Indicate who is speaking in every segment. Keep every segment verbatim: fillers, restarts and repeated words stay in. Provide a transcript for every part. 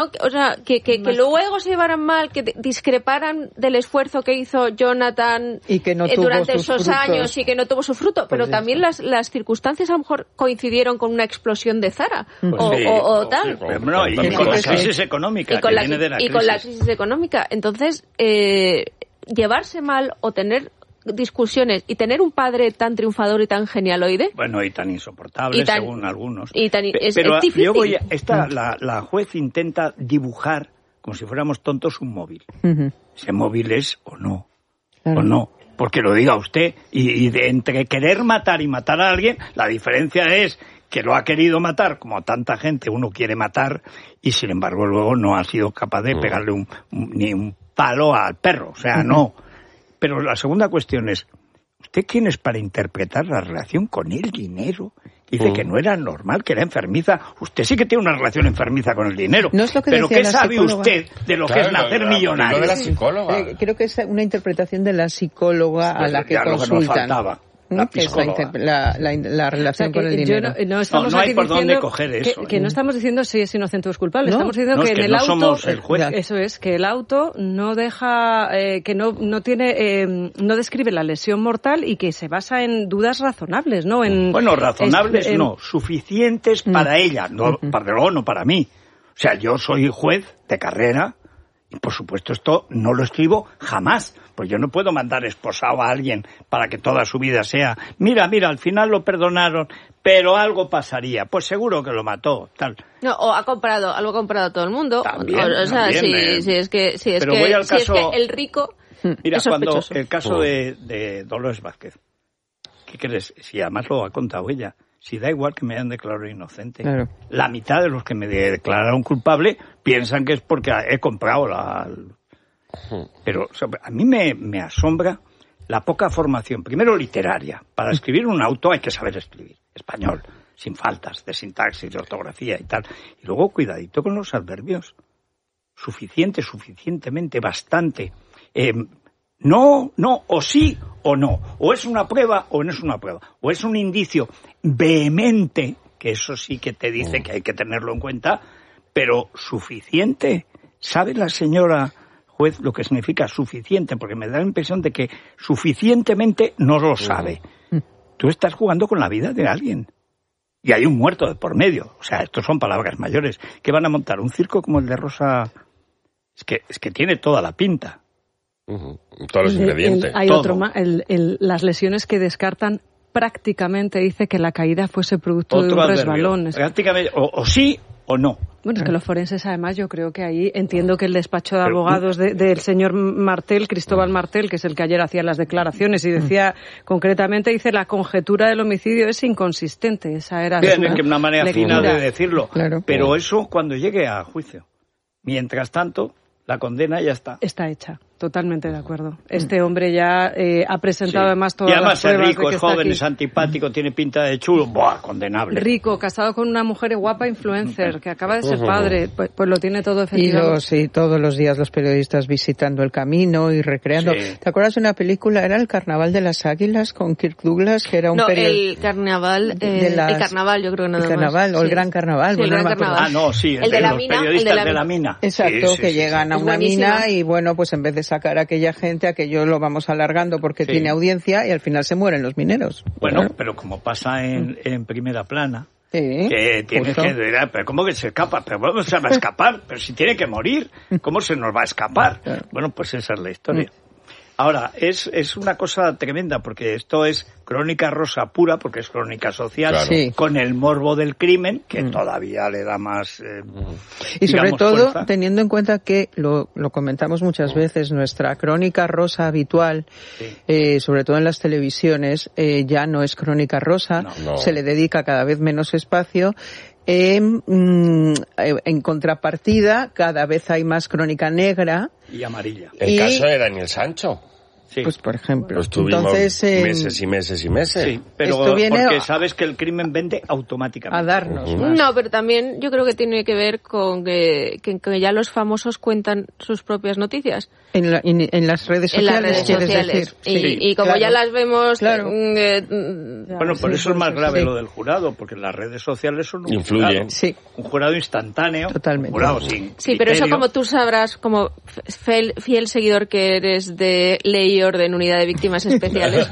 Speaker 1: O sea, que, que, que luego se llevaran mal, que discreparan del esfuerzo que hizo Jonathan
Speaker 2: y que no
Speaker 1: eh,
Speaker 2: tuvo
Speaker 1: durante
Speaker 2: sus
Speaker 1: esos
Speaker 2: frutos.
Speaker 1: años y que no tuvo su fruto, pero
Speaker 2: pues
Speaker 1: también las, las circunstancias a lo mejor coincidieron con una explosión de Zara
Speaker 3: pues
Speaker 1: o,
Speaker 3: sí,
Speaker 1: o, o
Speaker 3: sí,
Speaker 1: tal.
Speaker 3: pero no, y, y con la crisis económica
Speaker 1: y con
Speaker 3: que
Speaker 1: la,
Speaker 3: viene de la
Speaker 1: y
Speaker 3: crisis.
Speaker 1: con la crisis económica. Entonces, eh, llevarse mal o tener discusiones y tener un padre tan triunfador y tan genialoide,
Speaker 3: bueno, y tan insoportable
Speaker 1: y tan,
Speaker 3: según algunos,
Speaker 1: y tan, es,
Speaker 3: pero
Speaker 1: es difícil.
Speaker 3: yo voy a, esta, la, la juez intenta dibujar como si fuéramos tontos un móvil. Uh-huh. Ese móvil es o no, claro. o no, porque lo diga usted, y, y de entre querer matar y matar a alguien, la diferencia es que lo ha querido matar, como tanta gente uno quiere matar, y sin embargo luego no ha sido capaz de pegarle un, un, ni un palo al perro, o sea, uh-huh. no. Pero la segunda cuestión es, ¿usted quién es para interpretar la relación con el dinero? Dice uh. que no era normal, que era enfermiza. Usted sí que tiene una relación enfermiza con el dinero.
Speaker 2: No es lo que
Speaker 3: pero ¿qué sabe
Speaker 2: psicóloga?
Speaker 3: usted de lo claro, que es nacer
Speaker 4: lo,
Speaker 3: millonario?
Speaker 4: Lo de la psicóloga.
Speaker 2: Eh, creo que es una interpretación de la psicóloga
Speaker 3: pues
Speaker 2: a la que
Speaker 3: ya
Speaker 2: consultan.
Speaker 3: Lo que nos faltaba. La,
Speaker 2: que es la, la, la, la relación o sea, con el dinero.
Speaker 1: No, no, estamos
Speaker 3: no, no hay por
Speaker 1: diciendo
Speaker 3: dónde coger eso.
Speaker 1: Que, que no estamos diciendo si es inocente o es culpable.
Speaker 2: ¿No?
Speaker 1: Estamos diciendo
Speaker 3: no,
Speaker 1: que
Speaker 3: es
Speaker 1: en
Speaker 3: que
Speaker 1: el
Speaker 3: no
Speaker 1: auto...
Speaker 3: somos el juez.
Speaker 1: Eso es, que el auto no deja... Eh, que no, no tiene... Eh, no describe la lesión mortal y que se basa en dudas razonables, ¿no? En,
Speaker 3: bueno, razonables
Speaker 1: es, en,
Speaker 3: no. Suficientes mm. para ella. No, mm. para luego no para mí. O sea, yo soy juez de carrera y, por supuesto, esto no lo escribo jamás. Pues yo no puedo mandar esposado a alguien para que toda su vida sea, mira, mira, al final lo perdonaron, pero algo pasaría. Pues seguro que lo mató, tal.
Speaker 1: No, o ha comprado, algo ha comprado todo el mundo.
Speaker 3: También,
Speaker 1: o, o sea,
Speaker 3: también,
Speaker 1: sí,
Speaker 3: eh.
Speaker 1: sí, es que, sí, es
Speaker 3: pero
Speaker 1: que,
Speaker 3: voy al
Speaker 1: sí,
Speaker 3: caso...
Speaker 1: es que el rico
Speaker 3: mira,
Speaker 1: es
Speaker 3: cuando
Speaker 1: sospechoso.
Speaker 3: el caso de, de Dolores Vázquez, ¿qué crees? Si además lo ha contado ella. Si da igual que me hayan declarado inocente. Claro. La mitad de los que me declararon culpable piensan que es porque he comprado la... Pero o sea, a mí me, me asombra la poca formación, primero literaria. Para escribir un auto hay que saber escribir español, sin faltas de sintaxis, de ortografía y tal. Y luego cuidadito con los adverbios. Suficiente, suficientemente, bastante. Eh, no, no, o sí o no. O es una prueba o no es una prueba. O es un indicio vehemente, que eso sí que te dice que hay que tenerlo en cuenta, pero suficiente. ¿Sabe la señora juez lo que significa suficiente? Porque me da la impresión de que suficientemente no lo sabe. Tú estás jugando con la vida de alguien. Y hay un muerto de por medio. O sea, estos son palabras mayores. ¿Qué van a montar? ¿Un circo como el de Rosa? Es que, es que tiene toda la pinta.
Speaker 4: Uh-huh. Todos los ingredientes.
Speaker 1: El, el, hay
Speaker 3: Todo.
Speaker 1: otro más. El, el, las lesiones que descartan prácticamente dice que la caída fuese producto
Speaker 3: Otro
Speaker 1: de un
Speaker 3: adverbio.
Speaker 1: resbalón.
Speaker 3: Prácticamente, o, o sí o no.
Speaker 1: Bueno, es que los forenses, además, yo creo que ahí entiendo que el despacho de abogados de, del señor Martel, Cristóbal Martel, que es el que ayer hacía las declaraciones y decía, concretamente, dice, la conjetura del homicidio es inconsistente. Esa era
Speaker 3: Bien,
Speaker 1: su
Speaker 3: es que una manera
Speaker 1: lectura.
Speaker 3: fina de decirlo.
Speaker 2: Claro.
Speaker 3: Pero eso cuando llegue a juicio. Mientras tanto, la condena ya está.
Speaker 1: Está hecha. Totalmente de acuerdo. Este hombre ya eh, ha presentado sí. además todas
Speaker 3: y además
Speaker 1: las pruebas
Speaker 3: es rico,
Speaker 1: de que
Speaker 3: es joven,
Speaker 1: está aquí.
Speaker 3: es antipático, tiene pinta de chulo. ¡Buah, condenable!
Speaker 1: Rico, casado con una mujer guapa influencer, que acaba de ser padre. Pues, pues lo tiene todo efectivamente.
Speaker 2: Y los, y todos los días los periodistas visitando el camino y recreando. Sí. ¿Te acuerdas de una película? Era El Carnaval de las Águilas con Kirk Douglas, que era un
Speaker 1: no,
Speaker 2: period...
Speaker 1: el Carnaval, eh, de las... el Carnaval yo creo que nada
Speaker 2: más. El Carnaval,
Speaker 1: más.
Speaker 2: o el sí. Gran Carnaval.
Speaker 1: Sí,
Speaker 2: bueno,
Speaker 1: el Gran
Speaker 2: no
Speaker 1: Carnaval.
Speaker 3: Ah, no, sí, el,
Speaker 1: el de,
Speaker 3: de
Speaker 1: la
Speaker 3: los
Speaker 1: mina,
Speaker 3: periodistas
Speaker 1: el de la,
Speaker 3: de la mina.
Speaker 2: Exacto,
Speaker 3: sí, sí,
Speaker 2: que
Speaker 3: sí,
Speaker 2: llegan
Speaker 3: sí.
Speaker 2: a una mina y bueno, pues en vez de sacar a aquella gente, aquello lo vamos alargando porque sí. tiene audiencia y al final se mueren los mineros.
Speaker 3: Bueno,
Speaker 2: claro.
Speaker 3: pero como pasa en, en primera plana,
Speaker 2: sí,
Speaker 3: que tiene
Speaker 2: justo.
Speaker 3: que decir, pero ¿cómo que se escapa? ¿Pero cómo se va a escapar? Pero si tiene que morir, ¿cómo se nos va a escapar? Claro. Bueno, pues esa es la historia. Ahora, es, es una cosa tremenda, porque esto es crónica rosa pura, porque es crónica social,
Speaker 2: claro. sí.
Speaker 3: con el morbo del crimen, que mm. todavía le da más eh,
Speaker 2: Y sobre
Speaker 3: digamos,
Speaker 2: todo,
Speaker 3: fuerza.
Speaker 2: Teniendo en cuenta que, lo, lo comentamos muchas veces, nuestra crónica rosa habitual, sí. eh, sobre todo en las televisiones, eh, ya no es crónica rosa,
Speaker 3: no,
Speaker 4: no.
Speaker 2: se le dedica cada vez menos espacio. Eh, mm, en contrapartida, cada vez hay más crónica negra.
Speaker 3: Y amarilla.
Speaker 4: El
Speaker 2: y...
Speaker 4: caso de Daniel Sancho.
Speaker 3: Sí.
Speaker 2: Pues por ejemplo.
Speaker 4: Pues tuvimos
Speaker 2: Entonces, eh,
Speaker 4: meses y meses y meses.
Speaker 3: Sí, pero
Speaker 2: Esto viene
Speaker 3: porque
Speaker 2: a-
Speaker 3: sabes que el crimen vende automáticamente.
Speaker 2: a darnos
Speaker 4: Uh-huh.
Speaker 2: más.
Speaker 5: No, pero también yo creo que tiene que ver con que, que, que ya los famosos cuentan sus propias noticias.
Speaker 2: En, la- en- en las redes
Speaker 5: En
Speaker 2: sociales,
Speaker 5: las redes
Speaker 2: quieres
Speaker 5: sociales.
Speaker 2: decir.
Speaker 5: Y,
Speaker 3: Sí,
Speaker 5: y como
Speaker 2: claro.
Speaker 5: ya las vemos...
Speaker 2: Claro.
Speaker 5: eh, mm,
Speaker 3: Bueno, por
Speaker 2: Sí,
Speaker 3: eso es
Speaker 2: por
Speaker 3: más
Speaker 2: eso,
Speaker 3: grave
Speaker 2: sí.
Speaker 3: lo del jurado, porque las redes sociales son un
Speaker 4: Influyen.
Speaker 3: jurado.
Speaker 2: Sí.
Speaker 3: Un jurado instantáneo.
Speaker 2: Totalmente.
Speaker 3: Un jurado sin
Speaker 5: Sí, pero eso
Speaker 3: criterio.
Speaker 5: como tú sabrás, como fiel, fiel seguidor que eres de Ley y Orden, Unidad de Víctimas Especiales,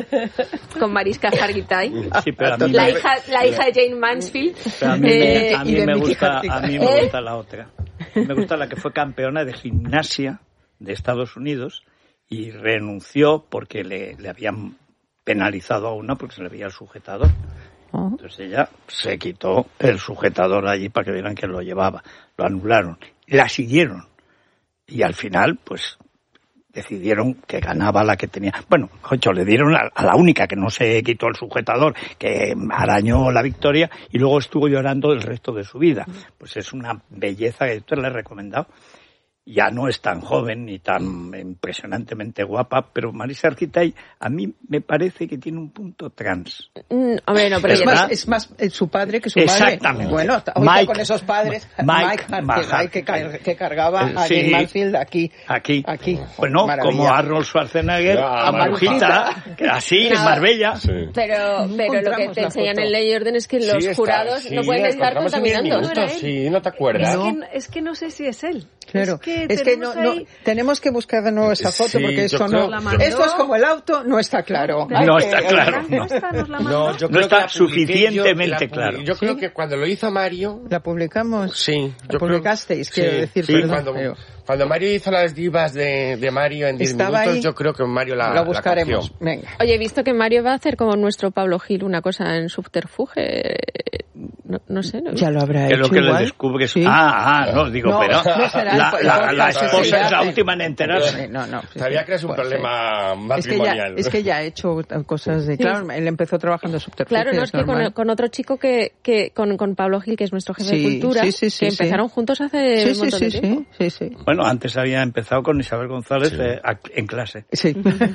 Speaker 5: con Mariska Hargitay,
Speaker 3: Sí, pero a mí
Speaker 5: la
Speaker 3: me-
Speaker 5: hija, la hija de Jane Mansfield.
Speaker 3: pero a mí, me-
Speaker 5: eh,
Speaker 3: a mí
Speaker 2: y de
Speaker 3: me
Speaker 2: Miki
Speaker 3: gusta,
Speaker 2: Hartigan.
Speaker 3: a mí me gusta la otra. Me gusta la que fue campeona de gimnasia de Estados Unidos y renunció porque le, le habían penalizado a una porque se le veía el sujetador.
Speaker 2: Oh.
Speaker 3: Entonces ella se quitó el sujetador allí para que vieran que lo llevaba. Lo anularon. La siguieron. Y al final, pues, decidieron que ganaba la que tenía. Bueno, ocho, le dieron a, a la única que no se quitó el sujetador, que arañó la victoria y luego estuvo llorando el resto de su vida. Pues es una belleza que yo le he recomendado. Ya no es tan joven ni tan impresionantemente guapa, pero Mariska Hargitay a mí me parece que tiene un punto trans.
Speaker 5: Mm, hombre, no, pero
Speaker 3: Es
Speaker 5: ya-
Speaker 3: más-
Speaker 2: Más, es más eh, su padre que su madre.
Speaker 3: Exactamente.
Speaker 2: Bueno, ahorita
Speaker 3: Mike-
Speaker 2: con esos padres,
Speaker 3: Mike
Speaker 2: Mike Hargitay, que, car- que cargaba
Speaker 3: Eh,
Speaker 2: a
Speaker 3: sí.
Speaker 2: Jane Mansfield aquí.
Speaker 3: Aquí.
Speaker 2: Aquí.
Speaker 3: Bueno,
Speaker 2: Maravilla.
Speaker 3: como Arnold Schwarzenegger,
Speaker 4: Ah,
Speaker 3: a Marujita, que así en
Speaker 5: No.
Speaker 3: Marbella.
Speaker 4: Sí.
Speaker 5: pero, pero lo que
Speaker 2: encontramos
Speaker 5: te
Speaker 2: la
Speaker 5: enseñan
Speaker 2: foto.
Speaker 5: en Ley y Orden es que
Speaker 4: Sí,
Speaker 5: los
Speaker 4: está,
Speaker 5: jurados
Speaker 4: sí,
Speaker 5: no pueden
Speaker 4: la
Speaker 5: estar
Speaker 4: encontramos en diez
Speaker 5: contaminando.
Speaker 4: minutos, Sí, ¿no te acuerdas?
Speaker 1: Es,
Speaker 3: No.
Speaker 1: que, es que no sé si es él.
Speaker 2: Claro,
Speaker 1: es que,
Speaker 2: es que no,
Speaker 1: tenemos
Speaker 2: no,
Speaker 1: ahí-
Speaker 2: tenemos que buscar de nuevo esa foto
Speaker 4: Sí,
Speaker 2: porque
Speaker 4: yo
Speaker 2: esto
Speaker 4: creo-
Speaker 2: no,
Speaker 1: La mandó.
Speaker 2: esto es como el auto, no está claro.
Speaker 1: Pero-
Speaker 2: Hay
Speaker 3: No
Speaker 2: que-
Speaker 3: está claro.
Speaker 1: ¿No está? ¿Nos la mandó?
Speaker 4: No, yo
Speaker 3: No
Speaker 4: creo
Speaker 3: está
Speaker 4: que la publiqué
Speaker 3: suficientemente
Speaker 4: yo, la
Speaker 3: claro.
Speaker 4: publi- Yo creo que cuando lo hizo Mario...
Speaker 2: La publicamos.
Speaker 4: Sí,
Speaker 2: La
Speaker 4: yo creo-
Speaker 2: publicasteis, quiero
Speaker 4: sí,
Speaker 2: decir,
Speaker 4: sí,
Speaker 2: perdón,
Speaker 4: cuando,
Speaker 2: pero-
Speaker 4: cuando Mario hizo las divas de, de Mario en diez
Speaker 2: Estaba
Speaker 4: minutos,
Speaker 2: ahí.
Speaker 4: yo creo que Mario la,
Speaker 2: la
Speaker 4: la
Speaker 2: buscaremos.
Speaker 4: cogió.
Speaker 2: Venga.
Speaker 5: Oye, he visto que Mario va a hacer como nuestro Pablo Gil una cosa en subterfuge. No, no sé. No,
Speaker 2: Ya lo habrá
Speaker 3: Que
Speaker 2: hecho
Speaker 3: es lo que
Speaker 2: igual.
Speaker 3: le descubre.
Speaker 2: Sí.
Speaker 3: Ah, ah, no, digo,
Speaker 2: No,
Speaker 3: pero
Speaker 2: no será el
Speaker 3: la,
Speaker 2: podcast,
Speaker 3: la, la
Speaker 2: ese
Speaker 3: esposa
Speaker 2: ya
Speaker 3: es la
Speaker 2: hace-
Speaker 3: última en enterarse.
Speaker 2: No, no.
Speaker 4: Sabía que es un
Speaker 2: Puede ser.
Speaker 4: problema
Speaker 2: Es que, ya,
Speaker 4: matrimonial.
Speaker 2: es que ya ha hecho cosas de... Claro, él empezó trabajando en subterfuge.
Speaker 5: Claro, no, es que con,
Speaker 2: normal.
Speaker 5: con otro chico que, que con, con Pablo Gil, que es nuestro jefe
Speaker 2: Sí,
Speaker 5: de cultura,
Speaker 2: sí, sí, sí,
Speaker 5: que
Speaker 2: sí.
Speaker 5: empezaron juntos hace
Speaker 2: Sí,
Speaker 5: un
Speaker 2: sí,
Speaker 5: montón
Speaker 2: sí,
Speaker 5: de
Speaker 2: sí,
Speaker 5: tiempo.
Speaker 2: sí, sí.
Speaker 3: Bueno, antes había empezado con Isabel González
Speaker 4: Sí.
Speaker 3: eh, a- en clase.
Speaker 2: Sí.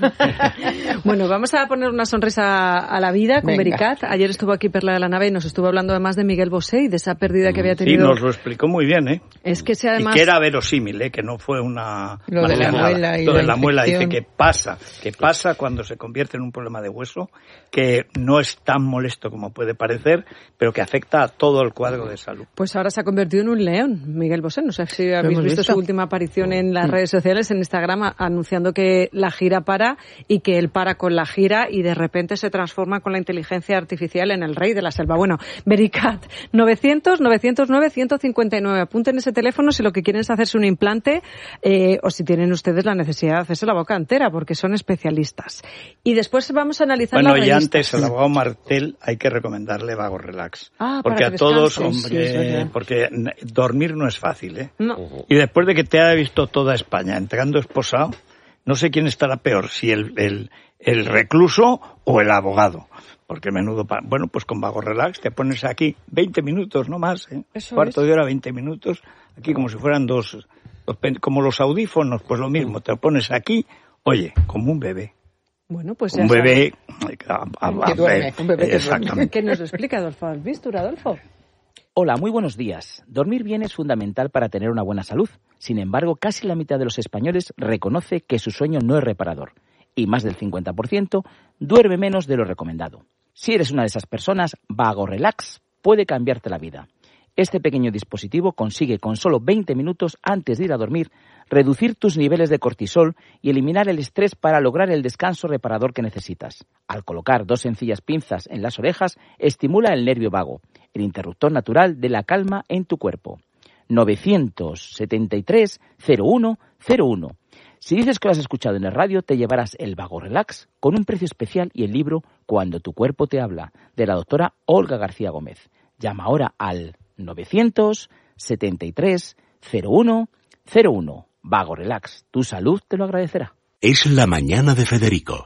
Speaker 1: Bueno, vamos a poner una sonrisa a la vida con
Speaker 2: Venga.
Speaker 1: Bericat. Ayer estuvo aquí Perla de la Nave y nos estuvo hablando además de Miguel Bosé y de esa pérdida que había
Speaker 3: Sí,
Speaker 1: tenido.
Speaker 3: nos lo explicó muy bien, ¿eh?
Speaker 1: Es que sea además...
Speaker 3: Y que era verosímil, ¿eh? Que no fue una...
Speaker 2: Lo de la
Speaker 3: marcianada.
Speaker 2: muela y
Speaker 3: Lo de
Speaker 2: la
Speaker 3: la muela dice
Speaker 2: infección.
Speaker 3: que pasa, que pasa cuando se convierte en un problema de hueso, que no es tan molesto como puede parecer, pero que afecta a todo el cuadro de salud.
Speaker 1: Pues ahora se ha convertido en un león, Miguel Bosé. No sé si habéis
Speaker 2: hemos
Speaker 1: visto,
Speaker 2: visto.
Speaker 1: su última aparición en las redes sociales, en Instagram, a- anunciando que la gira para y que él para con la gira y de repente se transforma con la inteligencia artificial en el rey de la selva. Bueno, Bericat, novecientos, novecientos nueve, ciento cincuenta y nueve. Apunten ese teléfono si lo que quieren es hacerse un implante eh, o si tienen ustedes la necesidad de hacerse la boca entera, porque son especialistas. Y después vamos a analizar
Speaker 3: Bueno,
Speaker 1: las
Speaker 3: y
Speaker 1: revistas.
Speaker 3: antes al abogado Martel hay que recomendarle Vago Relax.
Speaker 1: Ah, para
Speaker 3: porque
Speaker 1: que
Speaker 3: a todos,
Speaker 1: descanse.
Speaker 2: Sí, sí, es
Speaker 3: hombre,
Speaker 2: verdad.
Speaker 3: porque n- dormir no es fácil, ¿eh?
Speaker 1: No.
Speaker 3: Y después de que te haya visto toda España entrando esposado, no sé quién estará peor, si el, el, el recluso o el abogado. Porque menudo... Pa bueno, pues con Vago Relax te pones aquí veinte minutos, no más, ¿eh?
Speaker 1: Eso
Speaker 3: Cuarto
Speaker 1: es.
Speaker 3: de hora, veinte minutos. Aquí como si fueran dos... dos pen- como los audífonos, pues lo mismo. Te lo pones aquí, oye, como un bebé.
Speaker 1: Bueno, pues ya
Speaker 3: Un
Speaker 1: saben.
Speaker 3: bebé... a- a-
Speaker 2: Que duerme, un bebé que duerme.
Speaker 3: Exactamente.
Speaker 1: ¿Qué nos explica Adolfo Albistur, Adolfo?
Speaker 6: Hola, muy buenos días. Dormir bien es fundamental para tener una buena salud. Sin embargo, casi la mitad de los españoles reconoce que su sueño no es reparador. Y más del cincuenta por ciento duerme menos de lo recomendado. Si eres una de esas personas, Vago Relax puede cambiarte la vida. Este pequeño dispositivo consigue con solo veinte minutos antes de ir a dormir reducir tus niveles de cortisol y eliminar el estrés para lograr el descanso reparador que necesitas. Al colocar dos sencillas pinzas en las orejas, estimula el nervio vago, el interruptor natural de la calma en tu cuerpo. novecientos setenta y tres, cero uno cero uno. Si dices que lo has escuchado en el radio, te llevarás el Vago Relax con un precio especial y el libro Cuando tu cuerpo te habla, de la doctora Olga García Gómez. Llama ahora al novecientos setenta y tres, cero uno cero uno. Vago Relax, tu salud te lo agradecerá.
Speaker 7: Es la mañana de Federico,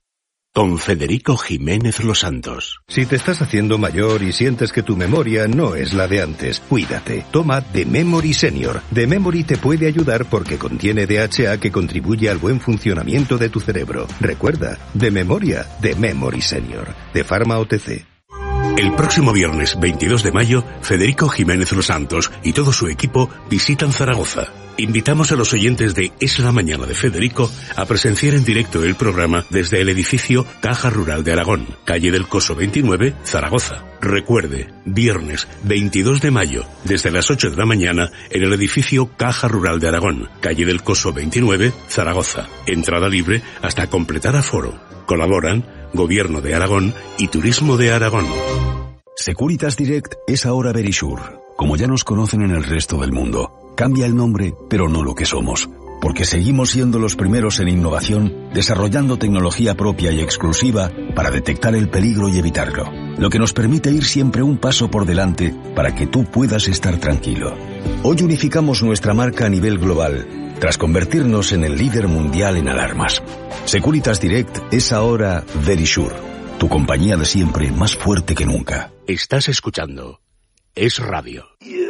Speaker 7: Con Federico Jiménez Los Santos.
Speaker 8: Si te estás haciendo mayor y sientes que tu memoria no es la de antes, cuídate. Toma The Memory Senior. The Memory te puede ayudar porque contiene D H A que contribuye al buen funcionamiento de tu cerebro. Recuerda, de memoria, The Memory Senior. De Pharma O T C.
Speaker 7: El próximo viernes veintidós de mayo, Federico Jiménez Los Santos y todo su equipo visitan Zaragoza. Invitamos a los oyentes de Es la Mañana de Federico a presenciar en directo el programa desde el edificio Caja Rural de Aragón, calle del Coso veintinueve, Zaragoza. Recuerde, viernes veintidós de mayo, desde las ocho de la mañana, en el edificio Caja Rural de Aragón, calle del Coso veintinueve, Zaragoza. Entrada libre hasta completar aforo. Colaboran Gobierno de Aragón y Turismo de Aragón.
Speaker 9: Securitas Direct es ahora Verisure, como ya nos conocen en el resto del mundo. Cambia el nombre, pero no lo que somos, porque seguimos siendo los primeros en innovación, desarrollando tecnología propia y exclusiva para detectar el peligro y evitarlo, lo que nos permite ir siempre un paso por delante para que tú puedas estar tranquilo. Hoy unificamos nuestra marca a nivel global, tras convertirnos en el líder mundial en alarmas. Securitas Direct es ahora Verisure, tu compañía de siempre más fuerte que nunca.
Speaker 7: Estás escuchando Es Radio.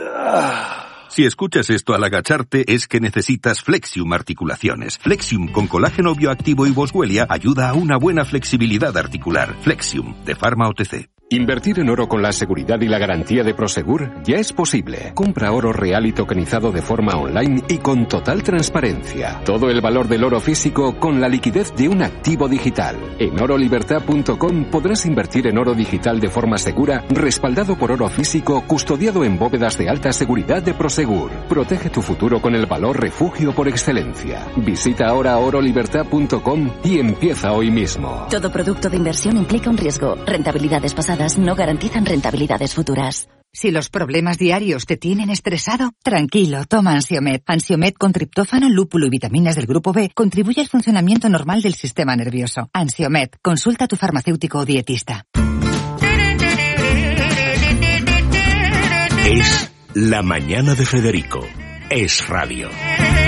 Speaker 10: Yeah. Si escuchas esto al agacharte es que necesitas Flexium Articulaciones. Flexium con colágeno bioactivo y boswellia ayuda a una buena flexibilidad articular. Flexium, de Pharma O T C.
Speaker 11: Invertir en oro con la seguridad y la garantía de Prosegur ya es posible. Compra oro real y tokenizado de forma online y con total transparencia. Todo el valor del oro físico con la liquidez de un activo digital. En oro libertad punto com podrás invertir en oro digital de forma segura, respaldado por oro físico, custodiado en bóvedas de alta seguridad de Prosegur. Protege tu futuro con el valor refugio por excelencia. Visita ahora oro libertad punto com y empieza hoy mismo.
Speaker 12: Todo producto de inversión implica un riesgo. Rentabilidades pasadas no garantizan rentabilidades futuras.
Speaker 13: Si los problemas diarios te tienen estresado, tranquilo, toma Ansiomed. Ansiomed con triptófano, lúpulo y vitaminas del grupo B contribuye al funcionamiento normal del sistema nervioso. Ansiomed, consulta a tu farmacéutico o dietista.
Speaker 7: Es La Mañana de Federico. Es Radio.